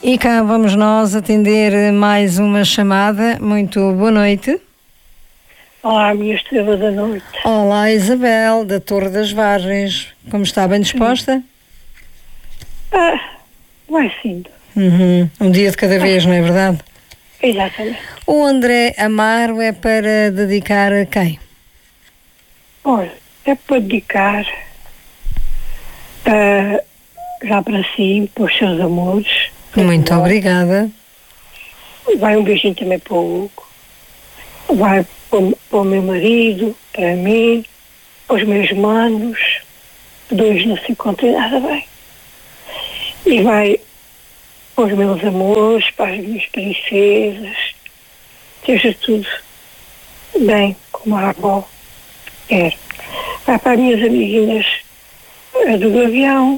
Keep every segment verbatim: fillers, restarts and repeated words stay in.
E cá vamos nós atender mais uma chamada. Muito boa noite. Olá, minha estrela da noite. Olá, Isabel, da Torre das Vargens. Como está? Bem disposta? Ah, vai sim. Uhum. Um dia de cada vez, ah. não é verdade? Exatamente. O André Amaro é para dedicar a quem? Olha, é para dedicar uh, já para si, para os seus amores. Muito bom. Obrigada. Vai um beijinho também para o Hugo. Vai para, para o meu marido, para mim, para os meus manos, dois não se encontram nada bem. E vai para os meus amores, para as minhas princesas, seja tudo bem, como a avó quer. Vai para as minhas amiguinhas do Gavião,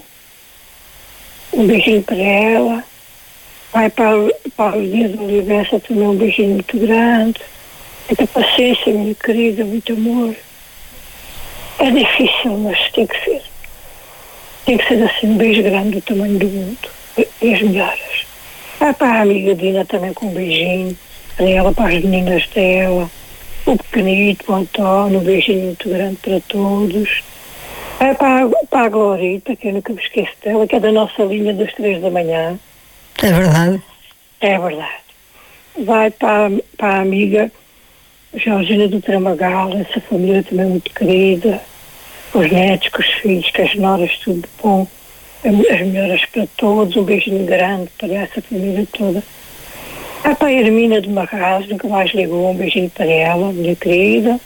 um beijinho para ela. Vai para, para o dia do universo também um beijinho muito grande. Muita paciência, minha querida, muito amor. É difícil, mas tem que ser. Tem que ser assim, um beijo grande do tamanho do mundo. E as melhoras. Vai para a amiga Dina também com um beijinho. Para ela, para as meninas dela. O pequenito, o António, um beijinho muito grande para todos. Vai para a, para a Glorita, que eu nunca me esqueço dela, que é da nossa linha das três da manhã. É verdade. É verdade. Vai para, para a amiga Georgina do Tramagal, essa família também muito querida, os netos, com os filhos, com as noras, tudo bom. As melhoras para todos, um beijinho grande para essa família toda. Vai para a Hermina de Marraz, nunca mais ligou, um beijinho para ela, minha querida.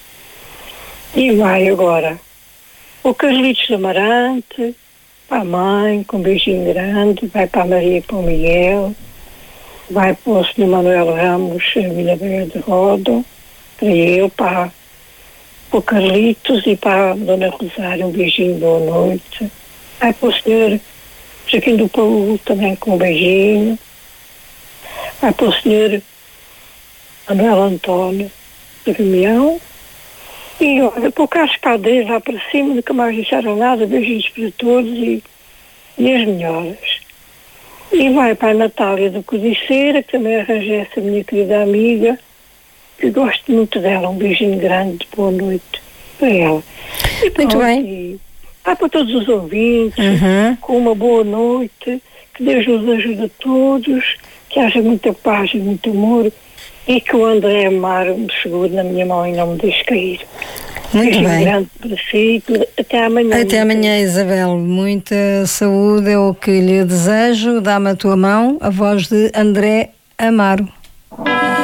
E vai agora o Carlitos do Amarante, para a mãe, com um beijinho grande, vai para a Maria e para o Miguel, vai para o senhor Manuel Ramos, a Vila Beira de Rodo, para eu, para, para o Carlitos e para a Dona Rosário, um beijinho, boa noite. Vai para o senhor Joaquim do Paulo, também com um beijinho. Vai para o senhor Manuel António de Gamião. E olha, para o Carlos Padeiro, lá para cima, nunca mais deixaram nada, beijinhos para todos e, e as melhoras. E vai para a Natália do Codiceira, que também arranjei essa minha querida amiga, que gosto muito dela, um beijinho grande, de boa noite para ela. E muito pronto, bem. E vai para todos os ouvintes, uhum. com uma boa noite, que Deus nos ajude a todos, que haja muita paz e muito amor, e que o André Amaro me segure na minha mão e não me deixe cair. Muito Beijinho bem. grande para si. Até amanhã. Até amanhã, Isabel. Muita saúde é o que lhe desejo. Dá-me a tua mão, a voz de André Amaro.